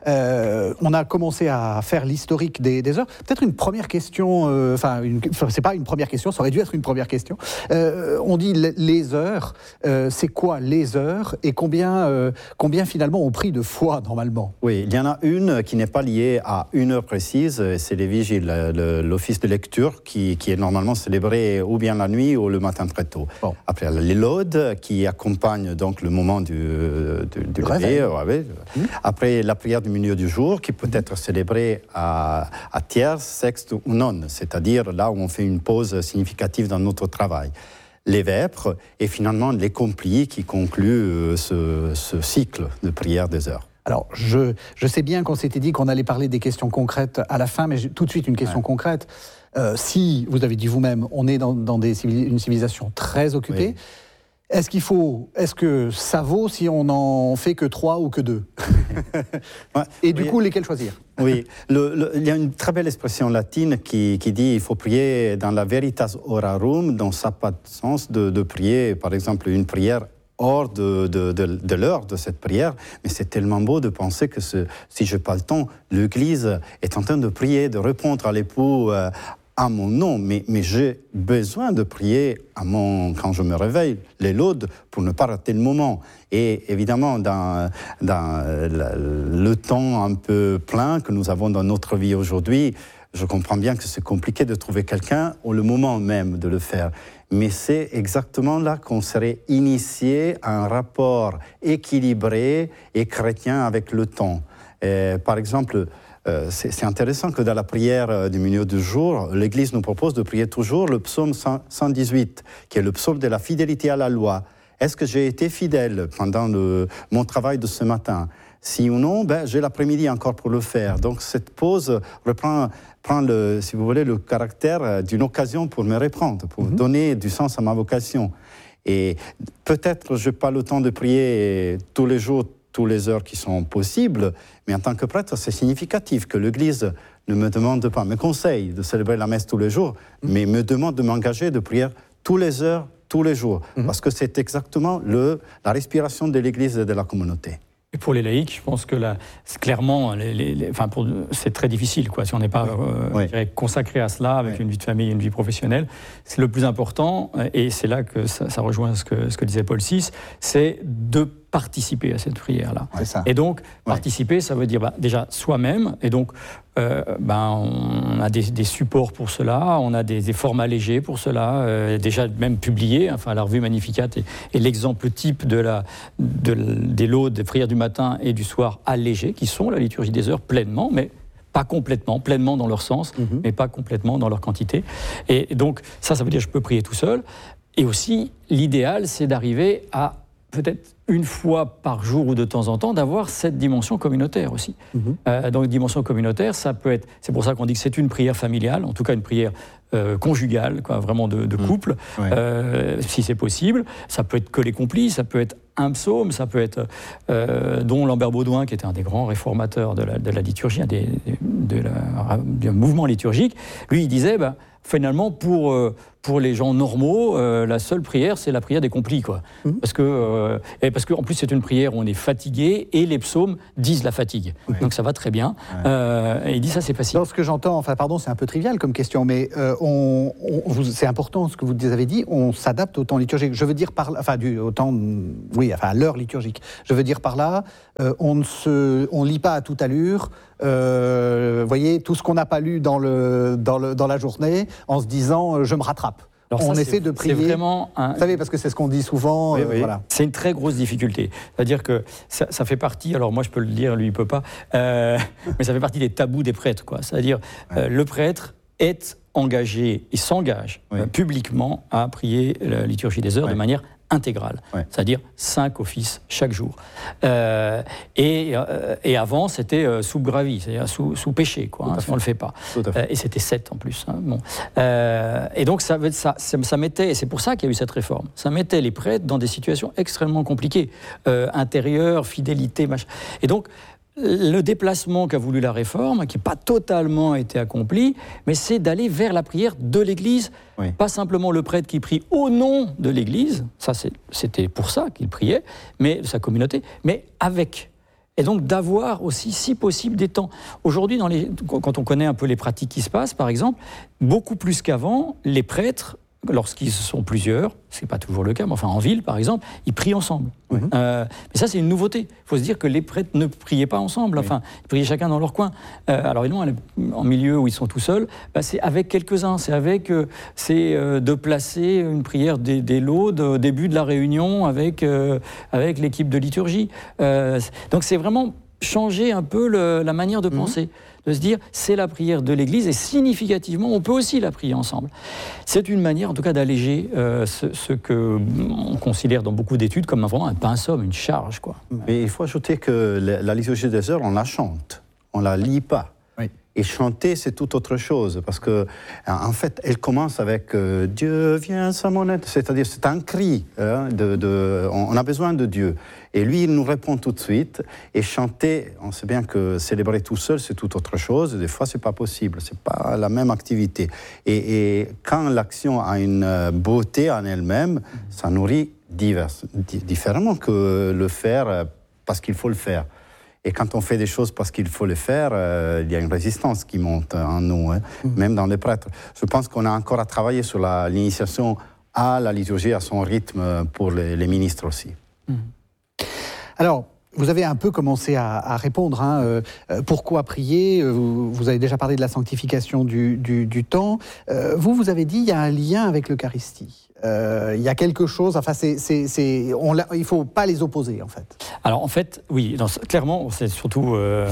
[SPEAKER 1] euh, on a commencé à faire l'historique des, des heures. Peut-être une première question, euh, enfin, une, c'est pas une première question, ça aurait dû être une première question. Euh, on dit les heures, euh, c'est quoi les heures et combien, euh, combien finalement ont pris de foi normalement?
[SPEAKER 3] Oui, il y en a une qui n'est pas liée à à une heure précise, c'est les vigiles, le, l'office de lecture qui, qui est normalement célébré ou bien la nuit ou le matin très tôt. Bon. Après, les laudes qui accompagnent donc le moment du, du, du lever. Ouais, mmh. Après, la prière du milieu du jour qui peut être célébrée à, à tierce, sexte ou nonne, c'est-à-dire là où on fait une pause significative dans notre travail. Les vêpres et finalement les complis qui concluent ce, ce cycle de prière des heures.
[SPEAKER 1] Alors, je, je sais bien qu'on s'était dit qu'on allait parler des questions concrètes à la fin, mais j'ai tout de suite une question ouais. concrète. Euh, si, vous avez dit vous-même, on est dans, dans des civil, une civilisation très occupée, oui. est-ce qu'il faut, est-ce que ça vaut si on n'en fait que trois ou que deux? ouais. Et du oui. coup, lesquels choisir?
[SPEAKER 3] Oui, le, le, il y a une très belle expression latine qui, qui dit qu'il faut prier dans la veritas orarum, donc ça n'a pas de sens de, de prier, par exemple, une prière hors de, de, de, de l'heure de cette prière, mais c'est tellement beau de penser que ce, si je n'ai pas le temps, l'Église est en train de prier, de répondre à l'époux euh, à mon nom, mais, mais j'ai besoin de prier à mon, quand je me réveille, les laudes, pour ne pas rater le moment. Et évidemment, dans, dans le, le temps un peu plein que nous avons dans notre vie aujourd'hui, je comprends bien que c'est compliqué de trouver quelqu'un au le moment même de le faire. Mais c'est exactement là qu'on serait initié à un rapport équilibré et chrétien avec le temps. Et par exemple, euh, c'est, c'est intéressant que dans la prière du milieu du jour, l'Église nous propose de prier toujours le psaume cent dix-huit, qui est le psaume de la fidélité à la loi. Est-ce que j'ai été fidèle pendant le, mon travail de ce matin ? Si ou non, ben, j'ai l'après-midi encore pour le faire. Donc cette pause reprend, prend le, si vous voulez, le caractère d'une occasion pour me reprendre, pour mm-hmm. donner du sens à ma vocation. Et peut-être je n'ai pas le temps de prier tous les jours, toutes les heures qui sont possibles, mais en tant que prêtre, c'est significatif que l'Église ne me demande pas, me conseille de célébrer la messe tous les jours, mm-hmm. mais me demande de m'engager de prier toutes les heures, tous les jours, mm-hmm. parce que c'est exactement le, la respiration de l'Église et de la communauté.
[SPEAKER 2] Et pour les laïcs, je pense que là, c'est clairement, les, les, les, enfin pour, c'est très difficile, quoi, si on n'est pas euh, oui. je dirais, consacré à cela, avec oui. une vie de famille, une vie professionnelle. C'est le plus important, et c'est là que ça, ça rejoint ce que, ce que disait Paul six, c'est de participer à cette prière-là.
[SPEAKER 1] C'est ça.
[SPEAKER 2] Et donc,
[SPEAKER 1] ouais.
[SPEAKER 2] participer, ça veut dire bah, déjà soi-même, et donc euh, bah, on a des, des supports pour cela, on a des, des formats légers pour cela, euh, déjà même publiés, enfin la revue Magnificat est, est l'exemple type de la, de, des laudes, des prières du matin et du soir allégées, qui sont la liturgie des heures pleinement, mais pas complètement, pleinement dans leur sens, mm-hmm. mais pas complètement dans leur quantité. Et donc, ça, ça veut dire que je peux prier tout seul. Et aussi, l'idéal, c'est d'arriver à peut-être une fois par jour ou de temps en temps, d'avoir cette dimension communautaire aussi. Mmh. Euh, donc, dimension communautaire, ça peut être... C'est pour ça qu'on dit que c'est une prière familiale, en tout cas une prière euh, conjugale, quoi, vraiment de, de couple, mmh. ouais. euh, si c'est possible. Ça peut être que les complices, ça peut être un psaume, ça peut être... Euh, dont Lambert Baudouin, qui était un des grands réformateurs de la, de la liturgie, un des, de la, du mouvement liturgique, lui, il disait... Bah, finalement, pour, euh, pour les gens normaux, euh, la seule prière, c'est la prière des complis, quoi. Mmh. Parce que, euh, et parce qu'en plus, c'est une prière où on est fatigué et les psaumes disent la fatigue. Ouais. Donc ça va très bien. Ouais. Euh, et il dit ça, c'est facile.
[SPEAKER 1] Dans ce que j'entends, enfin, pardon, c'est un peu trivial comme question, mais euh, on, on, vous, c'est important ce que vous avez dit, on s'adapte au temps liturgique. Je veux dire par là, enfin, du, au temps, oui, enfin, à l'heure liturgique. Je veux dire par là, euh, on ne se, on lit pas à toute allure. Vous euh, voyez, tout ce qu'on n'a pas lu dans, le, dans, le, dans la journée, en se disant euh, je me rattrape. Alors on ça, essaie de prier.
[SPEAKER 2] C'est vraiment un...
[SPEAKER 1] Vous savez, parce que c'est ce qu'on dit souvent.
[SPEAKER 2] Oui,
[SPEAKER 1] euh,
[SPEAKER 2] oui.
[SPEAKER 1] Voilà.
[SPEAKER 2] C'est une très grosse difficulté. C'est-à-dire que ça, ça fait partie, alors moi je peux le dire, lui il ne peut pas, euh, mais ça fait partie des tabous des prêtres, quoi. C'est-à-dire ouais. euh, le prêtre est engagé et s'engage ouais. euh, publiquement à prier la liturgie des heures ouais. de manière intégrale,
[SPEAKER 3] ouais.
[SPEAKER 2] c'est-à-dire cinq offices chaque jour. Euh, et, euh, et avant, c'était euh, sous gravi, c'est-à-dire sous, sous péché, quoi, hein, si on ne le fait pas. Euh, et c'était sept en plus. Hein, bon. euh, et donc, ça, ça, ça, ça mettait, et c'est pour ça qu'il y a eu cette réforme, ça mettait les prêtres dans des situations extrêmement compliquées, euh, intérieures, fidélité, machin. Et donc, le déplacement qu'a voulu la réforme, qui n'a pas totalement été accompli, mais c'est d'aller vers la prière de l'Église, oui. Pas simplement le prêtre qui prie au nom de l'Église, ça c'est, c'était pour ça qu'il priait, mais sa communauté, mais avec. Et donc d'avoir aussi, si possible, des temps. Aujourd'hui, dans les, quand on connaît un peu les pratiques qui se passent, par exemple, beaucoup plus qu'avant, les prêtres, lorsqu'ils sont plusieurs, ce n'est pas toujours le cas, mais enfin en ville par exemple, ils prient ensemble. Oui. Euh, mais ça c'est une nouveauté. Il faut se dire que les prêtres ne priaient pas ensemble, enfin oui. Ils priaient chacun dans leur coin. Euh, alors évidemment, en milieu où ils sont tout seuls, bah, c'est avec quelques-uns, c'est avec, euh, c'est euh, de placer une prière des, des laudes au début de la réunion avec, euh, avec l'équipe de liturgie. Euh, donc c'est vraiment changer un peu le, la manière de penser. Mmh. De se dire, c'est la prière de l'Église et significativement, on peut aussi la prier ensemble. C'est une manière, en tout cas, d'alléger euh, ce, ce qu'on considère dans beaucoup d'études comme vraiment un pinceau, une charge, quoi.
[SPEAKER 3] Mais il faut ajouter que la, la liturgie des heures, on la chante, on la lit pas. Oui. Et chanter, c'est tout autre chose, parce que, en fait, elle commence avec euh, « Dieu vient à mon aide », c'est-à-dire c'est un cri, hein, de, de, on a besoin de Dieu. Et lui, il nous répond tout de suite. Et chanter, on sait bien que célébrer tout seul, c'est tout autre chose. Des fois, c'est pas possible, c'est pas la même activité. Et, et quand l'action a une beauté en elle-même, ça nourrit divers, différemment que le faire parce qu'il faut le faire. Et quand on fait des choses parce qu'il faut les faire, euh, il y a une résistance qui monte en nous, hein, mmh. même dans les prêtres. Je pense qu'on a encore à travailler sur la, l'initiation à la liturgie, à son rythme pour les, les ministres aussi. Mmh.
[SPEAKER 1] Alors, vous avez un peu commencé à, à répondre. Hein, euh, pourquoi prier ? vous, vous avez déjà parlé de la sanctification du, du, du temps. Euh, vous, vous avez dit qu'il y a un lien avec l'Eucharistie. Euh, il y a quelque chose, enfin, c'est, c'est, c'est, on il ne faut pas les opposer, en fait.
[SPEAKER 2] Alors, en fait, oui, dans, clairement, c'est surtout euh,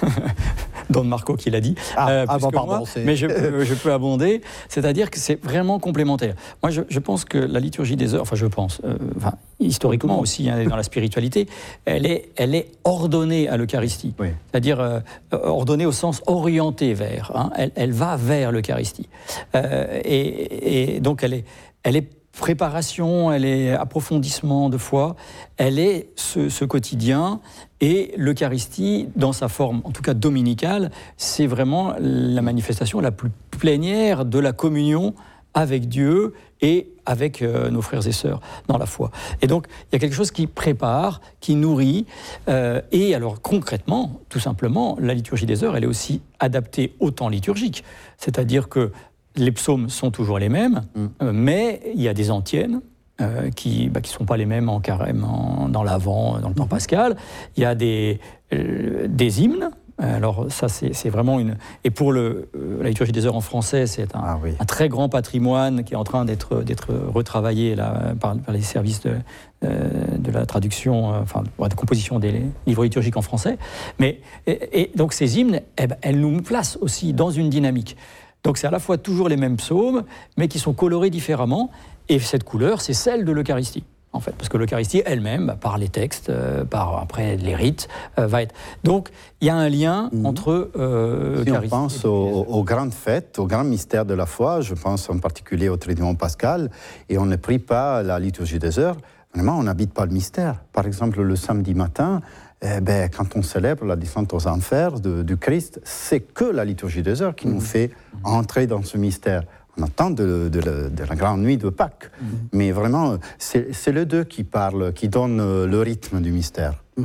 [SPEAKER 2] Don Marco qui l'a dit.
[SPEAKER 1] Ah, euh, ah bon, pardon.
[SPEAKER 2] Moi, mais je peux, je peux abonder, c'est-à-dire que c'est vraiment complémentaire. Moi, je, je pense que la liturgie des heures, enfin, je pense, euh, enfin, historiquement aussi, hein, dans la spiritualité, elle est, elle est ordonnée à l'Eucharistie. Oui. C'est-à-dire euh, ordonnée au sens orienté vers. Hein, elle, elle va vers l'Eucharistie. Euh, et, et donc, elle est, elle est préparation, elle est approfondissement de foi, elle est ce, ce quotidien, et l'Eucharistie, dans sa forme, en tout cas dominicale, c'est vraiment la manifestation la plus plénière de la communion avec Dieu et avec euh, nos frères et sœurs dans la foi. Et donc, il y a quelque chose qui prépare, qui nourrit, euh, et alors concrètement, tout simplement, la liturgie des heures, elle est aussi adaptée au temps liturgique, c'est-à-dire que les psaumes sont toujours les mêmes, mmh. euh, mais il y a des antiennes euh, qui ne bah, sont pas les mêmes en carême, en, dans l'Avent, dans le temps pascal. Il y a des, euh, des hymnes. Alors ça, c'est, c'est vraiment une... Et pour le, euh, la liturgie des heures en français, c'est un, ah oui. un très grand patrimoine qui est en train d'être, d'être retravaillé là, par, par les services de, euh, de la traduction, euh, enfin, de la composition des livres liturgiques en français. Mais, et, et donc ces hymnes, eh ben, elles nous placent aussi dans une dynamique. Donc c'est à la fois toujours les mêmes psaumes, mais qui sont colorés différemment. Et cette couleur, c'est celle de l'Eucharistie, en fait. Parce que l'Eucharistie elle-même, bah, par les textes, euh, par après les rites, euh, va être... Donc il y a un lien mmh. entre euh,
[SPEAKER 3] si
[SPEAKER 2] Eucharistie...
[SPEAKER 3] on pense aux, aux grandes fêtes, aux grands mystères de la foi, je pense en particulier au Triduum pascal, et on ne prie pas la liturgie des heures, vraiment on n'habite pas le mystère. Par exemple, le samedi matin... Eh ben, quand on célèbre la descente aux enfers de, du Christ, c'est que la liturgie des heures qui mmh. nous fait entrer dans ce mystère. On attend de, de, de, de la grande nuit de Pâques. Mmh. Mais vraiment, c'est, c'est les deux qui parlent, qui donnent le rythme du mystère.
[SPEAKER 1] Mmh.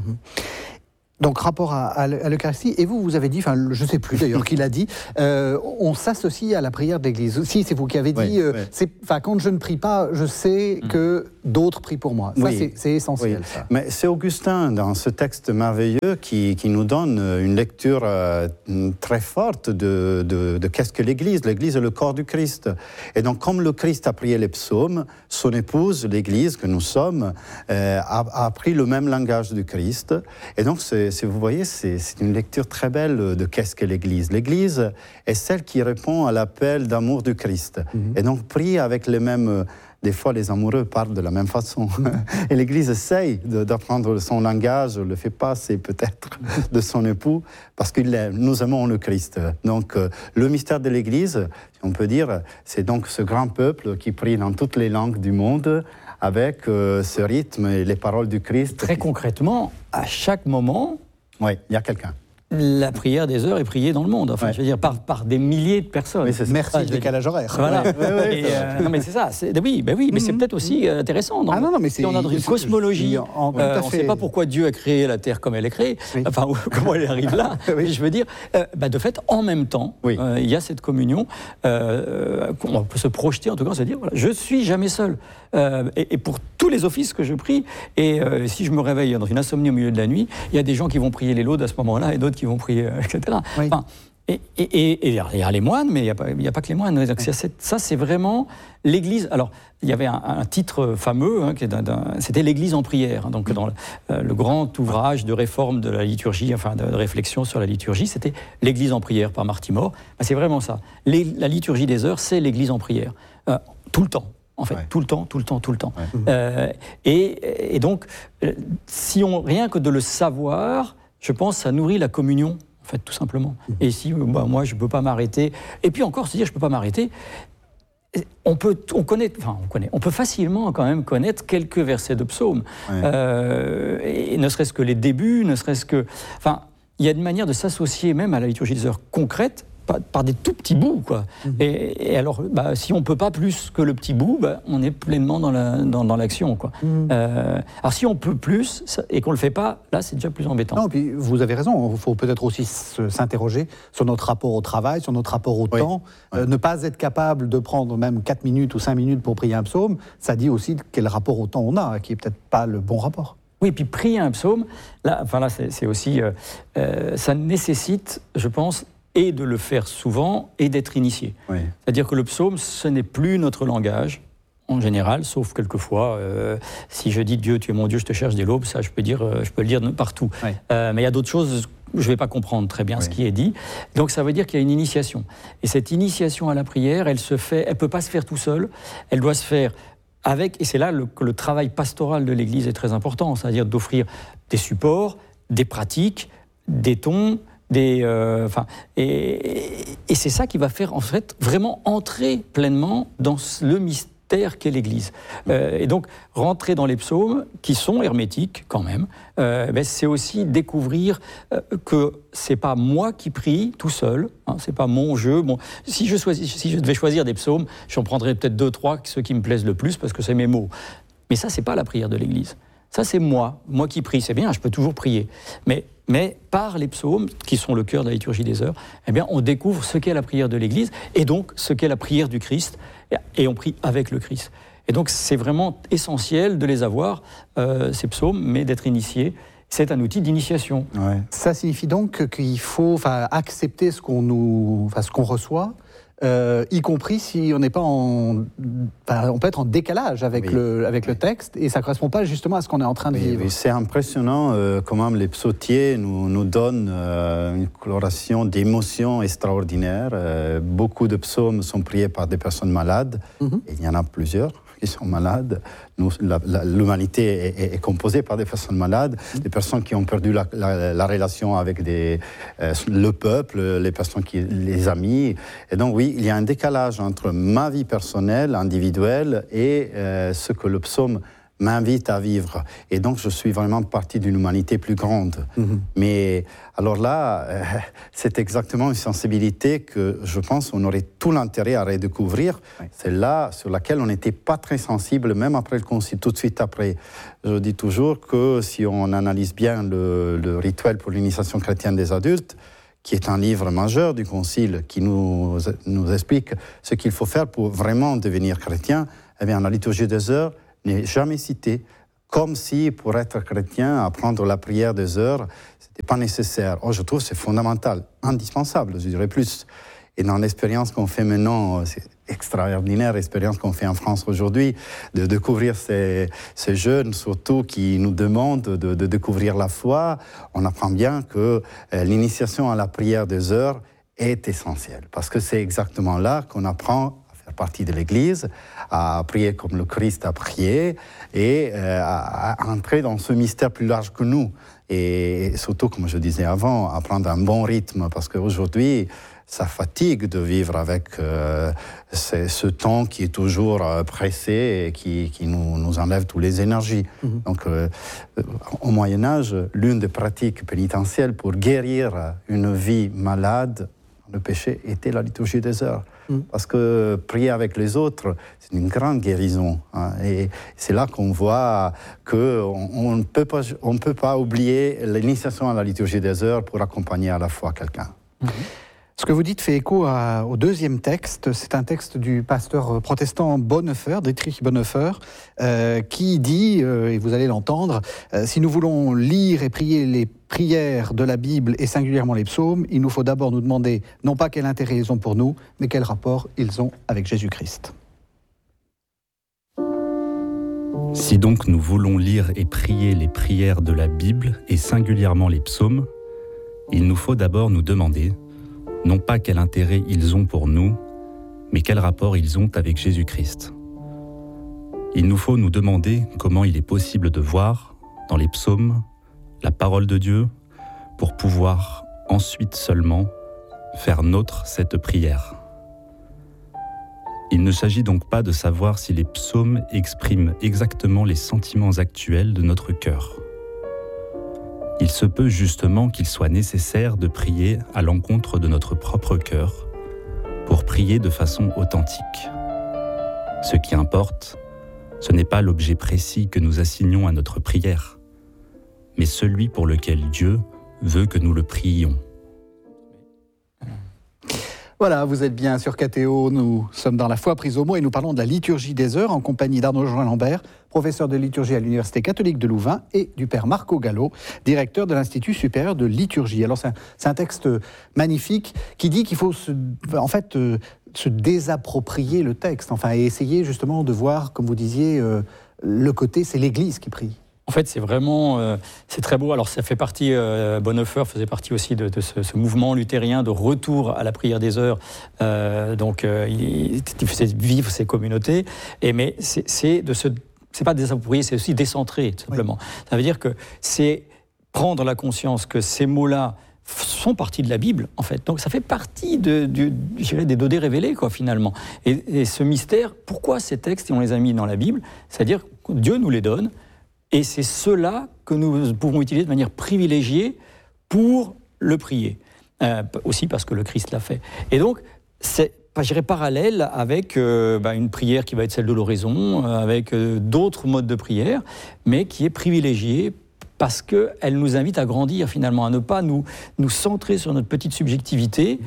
[SPEAKER 1] Donc, rapport à, à l'Eucharistie, et vous, vous avez dit, enfin, je ne sais plus d'ailleurs qui l'a dit, euh, on s'associe à la prière de l'Église. Si, c'est vous qui avez dit, oui, euh, oui. C'est, quand je ne prie pas, je sais mmh. que d'autres prient pour moi. Ça, oui. c'est, c'est essentiel. Oui. Ça.
[SPEAKER 3] Mais c'est Augustin, dans ce texte merveilleux, qui, qui nous donne une lecture euh, très forte de, de, de qu'est-ce que l'Église. L'Église est le corps du Christ. Et donc, comme le Christ a prié les psaumes, son épouse, l'Église que nous sommes, euh, a, a appris le même langage du Christ. Et donc, c'est Si vous voyez, c'est, c'est une lecture très belle de qu'est-ce que l'Église. L'Église est celle qui répond à l'appel d'amour du Christ. Mm-hmm. Et donc prie avec les mêmes, des fois les amoureux parlent de la même façon. Et l'Église essaye de, d'apprendre son langage, ne le fait pas, c'est peut-être de son époux, parce que nous aimons le Christ. Donc euh, le mystère de l'Église, si on peut dire, c'est donc ce grand peuple qui prie dans toutes les langues du monde, avec euh, ce rythme et les paroles du Christ.
[SPEAKER 2] Très concrètement, à chaque moment,
[SPEAKER 3] oui, il y a quelqu'un.
[SPEAKER 2] La prière des heures est priée dans le monde, enfin, ouais. je veux dire, par, par des milliers de personnes.
[SPEAKER 1] Oui, c'est Merci le décalage horaire.
[SPEAKER 2] Voilà.
[SPEAKER 1] Ouais, ouais, ouais,
[SPEAKER 2] et, euh, non, mais c'est ça. C'est, oui, ben oui, mais mm-hmm. c'est peut-être aussi euh, intéressant. Dans,
[SPEAKER 1] ah non, non, mais c'est,
[SPEAKER 2] si on a dans une cosmologie,
[SPEAKER 1] en, en,
[SPEAKER 2] euh, on ne sait pas pourquoi Dieu a créé la Terre comme elle est créée, oui. enfin, comment elle arrive là. oui. Je veux dire, euh, bah, de fait, en même temps, il oui. euh, y a cette communion. Euh, on peut se projeter, en tout cas, se dire, voilà, je ne suis jamais seul. Euh, et, et pour tous les offices que je prie, et euh, si je me réveille dans une insomnie au milieu de la nuit, il y a des gens qui vont prier les laudes à ce moment-là, et d'autres qui vont prier, euh, et cetera. Oui. Enfin, et il y a les moines, mais il n'y a, a pas que les moines. Donc, oui. cette, ça, c'est vraiment l'Église. Alors, il y avait un, un titre fameux, hein, qui est d'un, d'un, c'était l'Église en prière. Hein, donc, dans le, euh, le grand ouvrage de réforme de la liturgie, enfin de, de réflexion sur la liturgie, c'était l'Église en prière par Marty Moore. Ben, c'est vraiment ça. Les, la liturgie des heures, c'est l'Église en prière. Euh, tout le temps. En fait, ouais. tout le temps, tout le temps, tout le temps. Ouais. Euh, et, et donc, euh, si on, rien que de le savoir, je pense, ça nourrit la communion, en fait, tout simplement. Mmh. Et si, bah, moi, je ne peux pas m'arrêter, et puis encore, se dire, je ne peux pas m'arrêter, on peut, on connaît, enfin, on connaît, on peut facilement quand même connaître quelques versets de psaumes, ouais. euh, et ne serait-ce que les débuts, ne serait-ce que, enfin, il y a une manière de s'associer même à la liturgie des heures concrète, Par, par des tout petits bouts, quoi. Mmh. Et, et alors, bah, si on ne peut pas plus que le petit bout, bah, on est pleinement dans, la, dans, dans l'action, quoi. Mmh. Euh, alors, si on peut plus ça, et qu'on ne le fait pas, là, c'est déjà plus embêtant.
[SPEAKER 1] Non, puis vous avez raison, il faut peut-être aussi se, s'interroger sur notre rapport au travail, sur notre rapport au oui. temps. Oui. Euh, ne pas être capable de prendre même quatre minutes ou cinq minutes pour prier un psaume, ça dit aussi quel rapport au temps on a, qui n'est peut-être pas le bon rapport.
[SPEAKER 2] Oui, puis prier un psaume, là, enfin, là c'est, c'est aussi... Euh, euh, ça nécessite, je pense... et de le faire souvent, et d'être initié. Oui. C'est-à-dire que le psaume, ce n'est plus notre langage, en général, sauf quelquefois, euh, si je dis « Dieu, tu es mon Dieu, je te cherche dès l'aube », ça, je peux, dire, je peux le dire partout. Oui. Euh, mais il y a d'autres choses, je ne vais pas comprendre très bien oui. ce qui est dit. Donc, ça veut dire qu'il y a une initiation. Et cette initiation à la prière, elle se fait, elle ne peut pas se faire tout seul, elle doit se faire avec, et c'est là le, que le travail pastoral de l'Église est très important, c'est-à-dire d'offrir des supports, des pratiques, des tons, Des, euh, enfin, et, et c'est ça qui va faire en fait vraiment entrer pleinement dans le mystère qu'est l'Église. Euh, et donc rentrer dans les psaumes qui sont hermétiques quand même, euh, ben, c'est aussi découvrir euh, que c'est pas moi qui prie tout seul, hein, c'est pas mon jeu. Bon, si je choisis, si je devais choisir des psaumes, j'en prendrais peut-être deux, trois, ceux qui me plaisent le plus parce que c'est mes mots. Mais ça, c'est pas la prière de l'Église. Ça, c'est moi, moi qui prie. C'est bien, je peux toujours prier, mais Mais par les psaumes, qui sont le cœur de la liturgie des heures, eh bien, on découvre ce qu'est la prière de l'Église et donc ce qu'est la prière du Christ, et on prie avec le Christ. Et donc c'est vraiment essentiel de les avoir, euh, ces psaumes, mais d'être initié. C'est un outil d'initiation.
[SPEAKER 1] Ouais. Ça signifie donc qu'il faut accepter ce qu'on, nous, ce qu'on reçoit, Euh, y compris si on n'est pas en... Enfin, on peut être en décalage avec, oui. le, avec oui. le texte, et ça ne correspond pas justement à ce qu'on est en train de
[SPEAKER 3] oui,
[SPEAKER 1] vivre.
[SPEAKER 3] Oui, c'est impressionnant euh, comment les psautiers nous, nous donnent euh, une coloration d'émotions extraordinaires. Euh, beaucoup de psaumes sont priés par des personnes malades, mm-hmm. et il y en a plusieurs qui sont malades. Nous, la, la, l'humanité est, est, est composée par des personnes malades, mmh. des personnes qui ont perdu la, la, la relation avec des, euh, le peuple, les personnes qui, les amis. Et donc oui, il y a un décalage entre ma vie personnelle, individuelle, et euh, ce que le psaume m'invite à vivre. Et donc, je suis vraiment partie d'une humanité plus grande. Mmh. Mais alors là, euh, c'est exactement une sensibilité que je pense on aurait tout l'intérêt à redécouvrir. Oui. C'est là sur laquelle on n'était pas très sensible, même après le concile, tout de suite après. Je dis toujours que si on analyse bien le, le rituel pour l'initiation chrétienne des adultes, qui est un livre majeur du concile, qui nous, nous explique ce qu'il faut faire pour vraiment devenir chrétien, eh bien, la liturgie des heures n'est jamais cité, comme si pour être chrétien, apprendre la prière des heures, ce n'était pas nécessaire. Oh, je trouve que c'est fondamental, indispensable, je dirais plus. Et dans l'expérience qu'on fait maintenant, c'est extraordinaire l'expérience qu'on fait en France aujourd'hui, de découvrir ces, ces jeunes, surtout, qui nous demandent de, de découvrir la foi. On apprend bien que euh, l'initiation à la prière des heures est essentielle, parce que c'est exactement là qu'on apprend faire partie de l'Église, à prier comme le Christ a prié et euh, à, à entrer dans ce mystère plus large que nous. Et surtout, comme je disais avant, à prendre un bon rythme, parce qu'aujourd'hui, ça fatigue de vivre avec euh, ce, ce temps qui est toujours euh, pressé et qui, qui nous, nous enlève toutes les énergies. Mmh. Donc, euh, au Moyen-Âge, l'une des pratiques pénitentielles pour guérir une vie malade, le péché, était la liturgie des heures. Mmh. Parce que prier avec les autres, c'est une grande guérison. Hein, et c'est là qu'on voit qu'on ne peut pas, on ne peut pas oublier l'initiation à la liturgie des heures pour accompagner à la fois quelqu'un.
[SPEAKER 1] Mmh. Ce que vous dites fait écho à, au deuxième texte. C'est un texte du pasteur protestant Bonhoeffer, Dietrich Bonhoeffer, euh, qui dit, euh, et vous allez l'entendre, euh, si nous voulons lire et prier les prières de la Bible et singulièrement les psaumes, il nous faut d'abord nous demander non pas quel intérêt ils ont pour nous, mais quel rapport ils ont avec Jésus-Christ.
[SPEAKER 4] Si donc nous voulons lire et prier les prières de la Bible et singulièrement les psaumes, il nous faut d'abord nous demander non pas quel intérêt ils ont pour nous, mais quel rapport ils ont avec Jésus-Christ. Il nous faut nous demander comment il est possible de voir, dans les psaumes, la parole de Dieu, pour pouvoir ensuite seulement faire nôtre cette prière. Il ne s'agit donc pas de savoir si les psaumes expriment exactement les sentiments actuels de notre cœur. Il se peut justement qu'il soit nécessaire de prier à l'encontre de notre propre cœur pour prier de façon authentique. Ce qui importe, ce n'est pas l'objet précis que nous assignons à notre prière, mais celui pour lequel Dieu veut que nous le prions.
[SPEAKER 1] Voilà, vous êtes bien sur K T O, nous sommes dans la foi prise au mot et nous parlons de la liturgie des heures en compagnie d'Arnaud Jean-Lambert, professeur de liturgie à l'Université catholique de Louvain, et du père Marco Gallo, directeur de l'Institut supérieur de liturgie. Alors c'est un, c'est un texte magnifique qui dit qu'il faut se, en fait, euh, se désapproprier le texte, enfin, et essayer justement de voir, comme vous disiez, euh, le côté, c'est l'Église qui prie.
[SPEAKER 2] En fait, c'est vraiment, euh, c'est très beau. Alors, ça fait partie, euh, Bonhoeffer faisait partie aussi de, de ce, ce mouvement luthérien de retour à la prière des heures. Euh, donc, euh, il, il faisait vivre ces communautés. Et mais c'est, c'est de se, c'est pas désapproprier, c'est aussi décentrer, tout simplement. Oui. Ça veut dire que c'est prendre la conscience que ces mots-là sont partie de la Bible, en fait. Donc, ça fait partie de, de, je dirais, des dodés révélés, quoi, finalement. Et, et ce mystère, pourquoi ces textes, on les a mis dans la Bible? C'est-à-dire que Dieu nous les donne. Et c'est cela que nous pouvons utiliser de manière privilégiée pour le prier. Euh, aussi parce que le Christ l'a fait. Et donc, c'est, je dirais, parallèle avec euh, bah, une prière qui va être celle de l'oraison, euh, avec euh, d'autres modes de prière, mais qui est privilégiée parce qu'elle nous invite à grandir finalement, à ne pas nous, nous centrer sur notre petite subjectivité,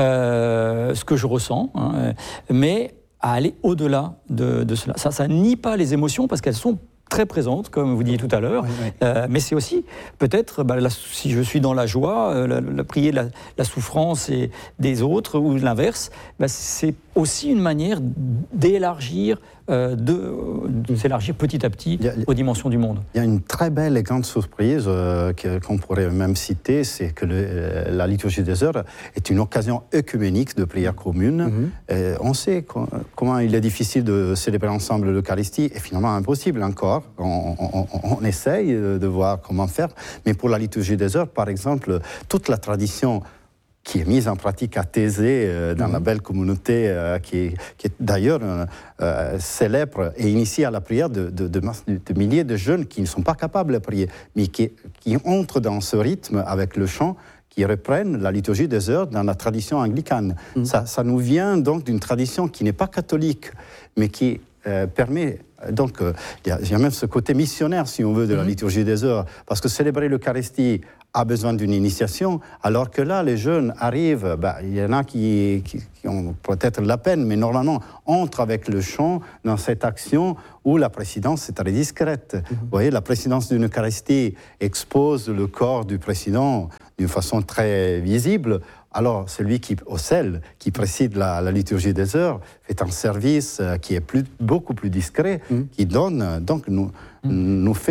[SPEAKER 2] euh, ce que je ressens, hein, mais à aller au-delà de, de cela. Ça, ça nie pas les émotions parce qu'elles sont très présente, comme vous disiez tout à l'heure, oui, oui. Euh, mais c'est aussi peut-être, bah, la, si je suis dans la joie, euh, la, la prier la, la souffrance et des autres, ou l'inverse, bah, c'est aussi une manière d'élargir, euh, de, de s'élargir petit à petit a, aux dimensions du monde.
[SPEAKER 3] Il y a une très belle et grande surprise euh, qu'on pourrait même citer, c'est que le, euh, la liturgie des heures est une occasion œcuménique de prière commune. Mm-hmm. Et on sait co- comment il est difficile de célébrer ensemble l'Eucharistie, et finalement impossible encore. On, on, on essaye de voir comment faire, mais pour la liturgie des heures, par exemple, toute la tradition qui est mise en pratique à Thésée, euh, dans mmh. la belle communauté euh, qui, est, qui est d'ailleurs euh, célèbre et initiée à la prière de, de, de, de milliers de jeunes qui ne sont pas capables de prier, mais qui, qui entrent dans ce rythme avec le chant, qui reprennent la liturgie des heures dans la tradition anglicane. Mmh. Ça, ça nous vient donc d'une tradition qui n'est pas catholique, mais qui euh, permet... Donc, il euh, y, y a même ce côté missionnaire, si on veut, de la liturgie des heures, parce que célébrer l'Eucharistie a besoin d'une initiation, alors que là, les jeunes arrivent, bah, il y en a qui, qui, qui ont peut-être la peine, mais normalement entrent avec le chant dans cette action où la présidence est très discrète. Mm-hmm. Vous voyez, la présidence d'une Eucharistie expose le corps du président d'une façon très visible. Alors, celui qui, au sel, qui préside la, la liturgie des heures, fait un service qui est plus, beaucoup plus discret, mmh. qui donne, donc nous, mmh. nous fait